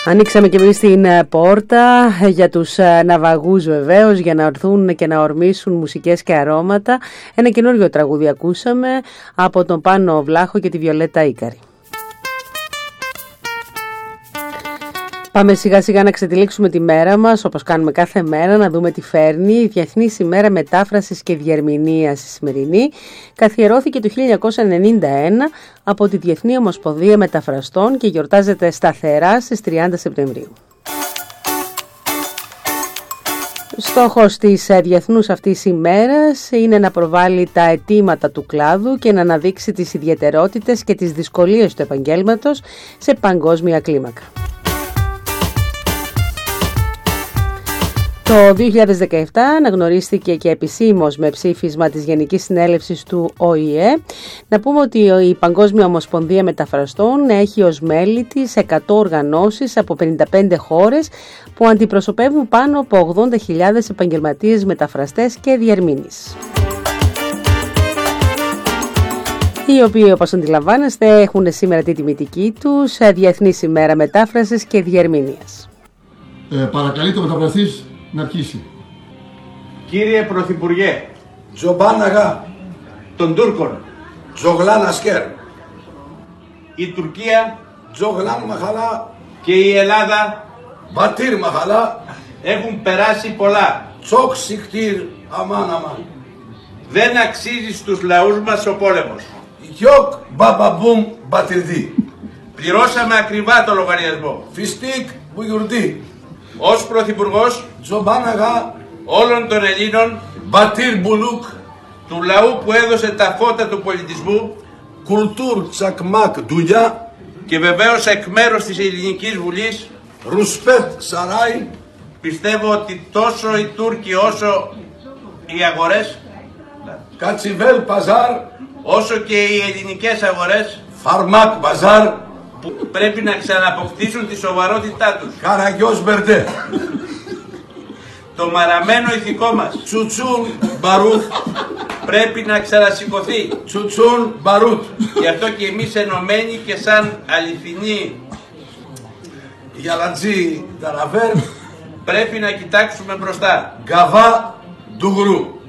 Ανοίξαμε και εμείς την πόρτα για τους ναυαγούς βεβαίως, για να έρθουν και να ορμήσουν μουσικές και αρώματα. Ένα καινούριο τραγούδι ακούσαμε από τον Πάνο Βλάχο και τη Βιολέτα Ίκαρη. Πάμε σιγά σιγά να ξετυλίξουμε τη μέρα μας, όπως κάνουμε κάθε μέρα, να δούμε τι φέρνει. Η Διεθνής ημέρα μετάφρασης και διερμηνίας η σημερινή καθιερώθηκε το 1991 από τη Διεθνή Ομοσπονδία Μεταφραστών και γιορτάζεται σταθερά στις 30 Σεπτεμβρίου. Στόχος της διεθνούς αυτής ημέρας είναι να προβάλλει τα αιτήματα του κλάδου και να αναδείξει τις ιδιαιτερότητες και τις δυσκολίες του επαγγέλματος σε παγκόσμια κλίμακα. Το 2017 αναγνωρίστηκε και επισήμως με ψήφισμα της Γενικής Συνέλευσης του ΟΗΕ. Να πούμε ότι η Παγκόσμια Ομοσπονδία Μεταφραστών έχει ως μέλη της 100 οργανώσεις από 55 χώρες που αντιπροσωπεύουν πάνω από 80.000 επαγγελματίες μεταφραστές και διερμηνείς, οι οποίοι, όπως αντιλαμβάνεστε, έχουν σήμερα τη τιμητική τους Διεθνής ημέρα μετάφρασης και διερμηνίας. Παρακαλεί το μεταφραστής να αρχίσει. Κύριε Πρωθυπουργέ, Τζομπάναγα των Τούρκων, Τζογλάν Ασκέρ, η Τουρκία Τζογλάν Μαχαλά και η Ελλάδα Μπατήρ Μαχαλά έχουν περάσει πολλά. Τσόκ Σικτήρ Αμάν Αμάν. Δεν αξίζει στους λαούς μας ο πόλεμος. Γιόκ Μπαμπαμπούμ Μπατυρδί. Πληρώσαμε ακριβά το λογαριασμό. Φιστίκ Μπουγιουρδί. Ως Πρωθυπουργός Τζομπάναγα όλων των Ελλήνων, Μπατήρ Μπουλούκ, του λαού που έδωσε τα φώτα του πολιτισμού, Κουλτούρ Τσακμάκ Ντουλιά και βεβαίως εκ μέρους της Ελληνικής Βουλής, Ρουσπέτ Σαράι, πιστεύω ότι τόσο οι Τούρκοι όσο οι αγορές, Κατσιβέλ Παζάρ, όσο και οι ελληνικές αγορές, Φαρμάκ Μπαζάρ, που πρέπει να ξαναποκτήσουν τη σοβαρότητά τους. Καραγιός Μπερντέ, Το μαραμένο ηθικό μας Τσουτσούν Μπαρούθ, πρέπει να ξανασηκωθεί. Τσουτσούν Μπαρούτ. Γι' αυτό και εμείς ενωμένοι και σαν αληθινοί Γιαλατζή Ταραβέρ, πρέπει να κοιτάξουμε μπροστά. Γκαβά Ντουγρού.